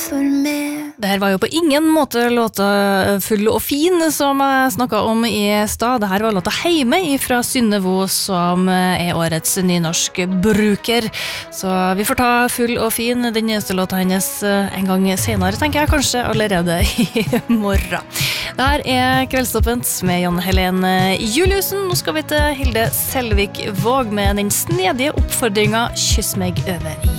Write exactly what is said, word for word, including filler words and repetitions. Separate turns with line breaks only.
for meg.
Det her var jo på ingen måte låta Full og fin som jeg snakket om i stad. Det her var låta Heime fra Synnevo som er årets nynorsk bruker. Så vi får ta Full og fin, den nyeste låta hennes en gang senere, tenker jeg, kanskje allerede i morgen. Det her er Kveldstoppent med Jan Helene Juliussen. Nå skal vi til Hilde Selvik Våg med den snedige oppfordringen Kyss meg over